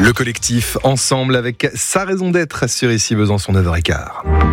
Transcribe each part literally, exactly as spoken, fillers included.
Le collectif Ensemble avec sa raison d'être sur Ici Besançon neuf heures quinze.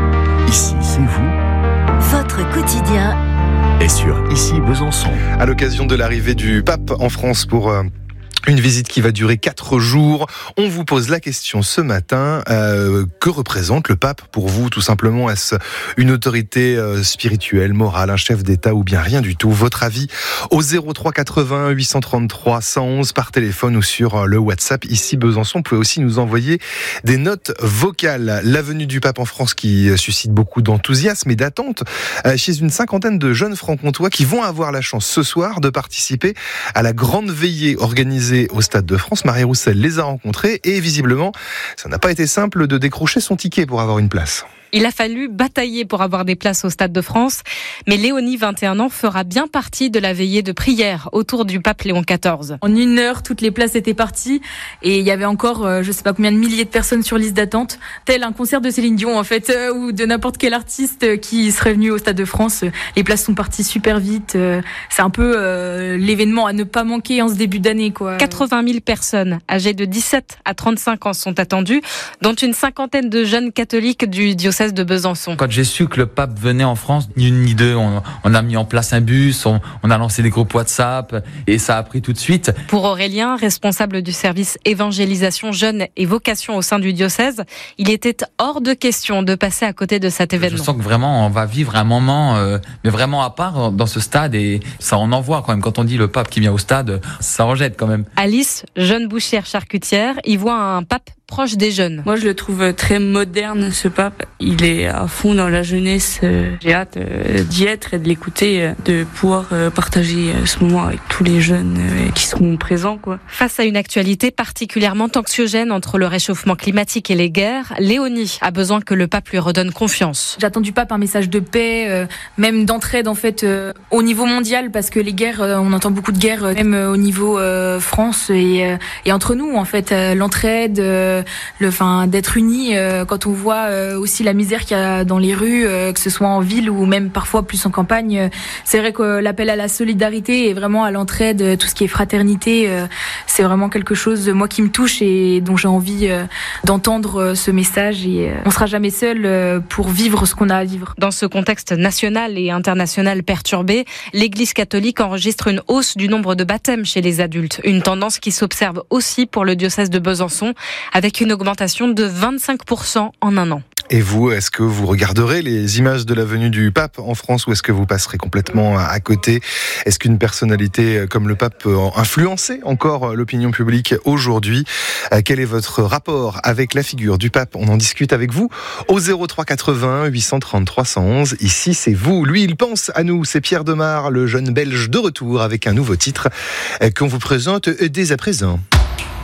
Ici, c'est vous. Votre quotidien Et sur Ici Besançon. À l'occasion de l'arrivée du pape en France pour euh, une visite qui va durer quatre jours, on vous pose la question ce matin, euh, que représente le pape pour vous tout simplement? Est-ce une autorité euh, spirituelle, morale, un chef d'État ou bien rien du tout? Votre avis au zéro trois quatre-vingts huit cent trente-trois cent onze par téléphone ou sur le WhatsApp Ici Besançon. Vous pouvez aussi nous envoyer des notes vocales. La venue du pape en France qui suscite beaucoup d'enthousiasme et d'attente euh, chez une cinquantaine de jeunes francs-comtois qui vont avoir la chance ce soir de participer à la grande veillée organisée au Stade de France. Marie Roussel les a rencontrés et visiblement, ça n'a pas été simple de décrocher son ticket pour avoir une place. Il a fallu batailler pour avoir des places au Stade de France, mais Léonie, vingt et un ans, fera bien partie de la veillée de prière autour du pape Léon quatorze. En une heure, toutes les places étaient parties et il y avait encore, euh, je sais pas combien de milliers de personnes sur liste d'attente, tel un concert de Céline Dion en fait, euh, ou de n'importe quel artiste qui serait venu au Stade de France. Les places sont parties super vite. Euh, c'est un peu euh, l'événement à ne pas manquer en ce début d'année, quoi. quatre-vingt mille personnes âgées de dix-sept à trente-cinq ans sont attendues, dont une cinquantaine de jeunes catholiques du diocèse de Besançon. Quand j'ai su que le pape venait en France, ni une ni deux, on, on a mis en place un bus, on, on a lancé des groupes WhatsApp et ça a pris tout de suite. Pour Aurélien, responsable du service évangélisation jeunes et vocation au sein du diocèse, il était hors de question de passer à côté de cet événement. Je sens que vraiment on va vivre un moment, euh, mais vraiment à part dans ce stade et ça on en voit quand même. Quand on dit le pape qui vient au stade, ça en jette quand même. Alice, jeune bouchère charcutière, y voit un pape proche des jeunes. Moi, je le trouve très moderne, ce pape. Il est à fond dans la jeunesse. J'ai hâte d'y être et de l'écouter, de pouvoir partager ce moment avec tous les jeunes qui seront présents, quoi. Face à une actualité particulièrement anxiogène entre le réchauffement climatique et les guerres, Léonie a besoin que le pape lui redonne confiance. J'attends du pape un message de paix, euh, même d'entraide en fait, euh, au niveau mondial, parce que les guerres, euh, on entend beaucoup de guerres, euh, même euh, au niveau euh, France et, euh, et entre nous, en fait, euh, l'entraide. Euh, Le, enfin, d'être unis euh, quand on voit euh, aussi la misère qu'il y a dans les rues, euh, que ce soit en ville ou même parfois plus en campagne. Euh, c'est vrai que l'appel à la solidarité et vraiment à l'entraide, tout ce qui est fraternité, euh, c'est vraiment quelque chose moi qui me touche et dont j'ai envie euh, d'entendre euh, ce message. Et euh, on sera jamais seul euh, pour vivre ce qu'on a à vivre. Dans ce contexte national et international perturbé, l'Église catholique enregistre une hausse du nombre de baptêmes chez les adultes, une tendance qui s'observe aussi pour le diocèse de Besançon, avec une augmentation de vingt-cinq pour cent en un an. Et vous, est-ce que vous regarderez les images de la venue du pape en France ou est-ce que vous passerez complètement à côté? Est-ce qu'une personnalité comme le pape peut influencer encore l'opinion publique aujourd'hui? Quel est votre rapport avec la figure du pape? On en discute avec vous au zéro trois quatre-vingts huit cent trente-trois cent onze. Ici, c'est vous. Lui, il pense à nous. C'est Pierre Demar, le jeune Belge de retour avec un nouveau titre qu'on vous présente dès à présent.